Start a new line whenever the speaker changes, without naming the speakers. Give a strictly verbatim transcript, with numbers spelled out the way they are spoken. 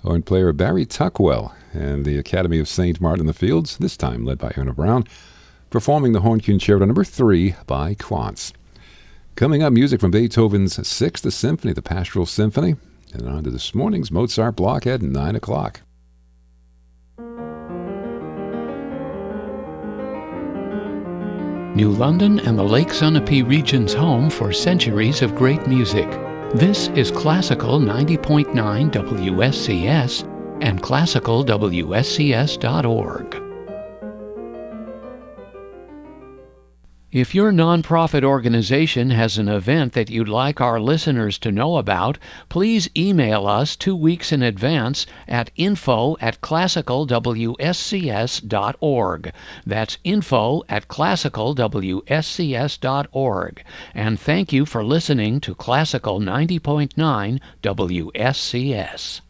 horn player Barry Tuckwell and the Academy of Saint Martin in the Fields, this time led by Erna Brown, performing the Horn Concerto number three by Quantz. Coming up, music from Beethoven's Sixth Symphony, the Pastoral Symphony, and on to this morning's Mozart block at nine o'clock.
New London and the Lake Sunapee region's home for centuries of great music. This is Classical ninety point nine W S C S and classical W S C S dot org. If your nonprofit organization has an event that you'd like our listeners to know about, please email us two weeks in advance at info at classical W S C S dot org. That's info at classical W S C S dot org. And thank you for listening to Classical ninety point nine W S C S.